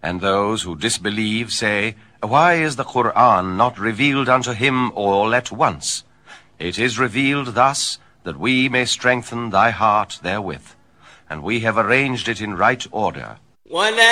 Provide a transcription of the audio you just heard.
And those who disbelieve say, why is the Qur'an not revealed unto him all at once? It is revealed thus, that we may strengthen thy heart therewith. And we have arranged it in right order.